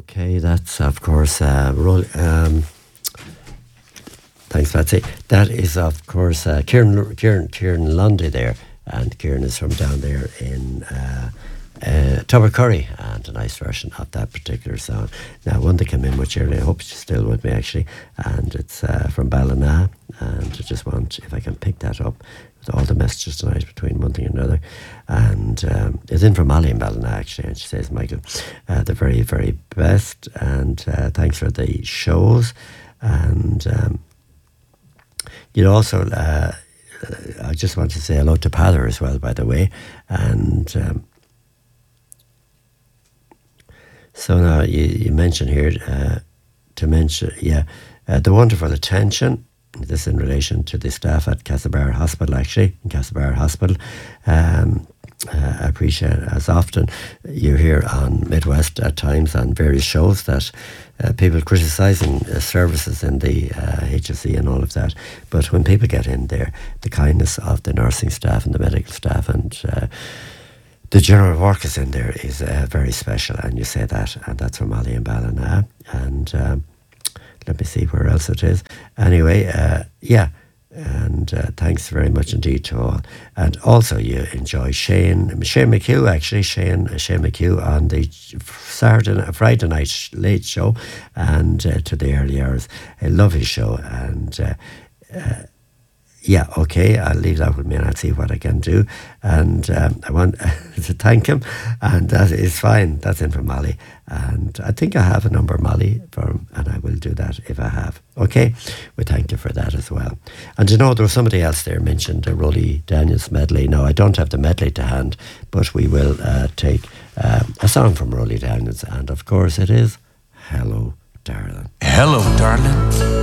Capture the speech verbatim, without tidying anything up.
Okay, that's of course uh, Ro- um, thanks, Patsy. That is of course uh, Kieran, Kieran, Kieran Lundy there, and Kieran is from down there in uh, uh, Tubbercurry, and a nice version of that particular song. Now, one that came in much earlier, I hope she's still with me actually, and it's uh, from Ballina, and I just want, if I can pick that up, with all the messages tonight between one thing and another. And um, it's in from Molly in Ballina actually, and she says, Michael, uh, the very, very best, and uh, thanks for the shows. And um, you know, also, uh, I just want to say hello to Pather as well, by the way. And um, so now you, you mentioned here, uh, to mention, yeah, uh, the wonderful attention. This in relation to the staff at Castlebar Hospital, actually, in Castlebar Hospital. Um, uh, I appreciate it, as often you hear on Midwest at times on various shows that uh, people criticising uh, services in the uh, H S E and all of that. But when people get in there, the kindness of the nursing staff and the medical staff and uh, the general workers in there is uh, very special. And you say that, and that's from Ali and Ballina. And um, let me see where else it is. Anyway, uh, yeah, and uh, thanks very much indeed to all. And also you enjoy Shane, Shane McHugh actually, Shane, Shane McHugh on the Saturday, Friday night late show, and uh, to the early hours. I love his show, and uh, uh, yeah, okay, I'll leave that with me and I'll see what I can do. And um, I want to thank him, and that is fine. That's in from Molly. And I think I have a number, Molly, for him, and I will do that if I have. Okay, we thank you for that as well. And you know, there was somebody else there mentioned the Rolly Daniels medley. Now, I don't have the medley to hand, but we will uh, take uh, a song from Rolly Daniels, and of course it is Hello, Darling. Hello, darling.